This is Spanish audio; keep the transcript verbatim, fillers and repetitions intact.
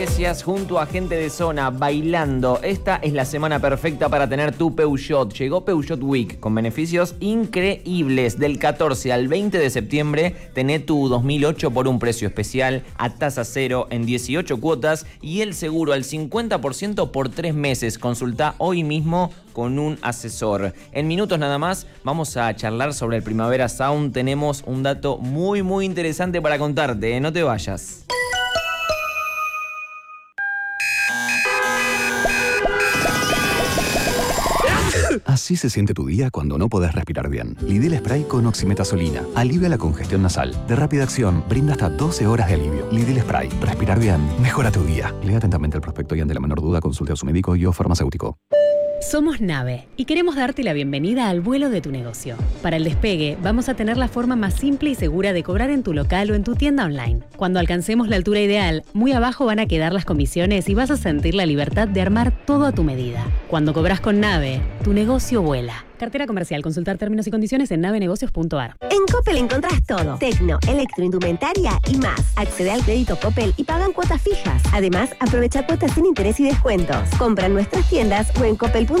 Junto a gente de zona bailando. Esta es la semana perfecta para tener tu Peugeot. Llegó Peugeot Week con beneficios increíbles. Del catorce al veinte de septiembre tené tu dos mil ocho por un precio especial a tasa cero en dieciocho cuotas y el seguro al cincuenta por ciento por tres meses. Consulta hoy mismo con un asesor. En minutos nada más vamos a charlar sobre el Primavera Sound. Tenemos un dato muy muy interesante para contarte. No te vayas. Así se siente tu día cuando no podés respirar bien. Lidl Spray con oximetazolina. Alivia la congestión nasal. De rápida acción, brinda hasta doce horas de alivio. Lidl Spray. Respirar bien. Mejora tu día. Lea atentamente el prospecto y ante la menor duda consulte a su médico y o farmacéutico. Somos Nave y queremos darte la bienvenida al vuelo de tu negocio. Para el despegue, vamos a tener la forma más simple y segura de cobrar en tu local o en tu tienda online. Cuando alcancemos la altura ideal, muy abajo van a quedar las comisiones y vas a sentir la libertad de armar todo a tu medida. Cuando cobras con Nave, tu negocio vuela. Cartera comercial. Consultar términos y condiciones en navenegocios punto a r. En Coppel encontrás todo. Tecno, electroindumentaria y más. Accede al crédito Coppel y pagan cuotas fijas. Además, aprovecha cuotas sin interés y descuentos. Compra en nuestras tiendas o en coppel punto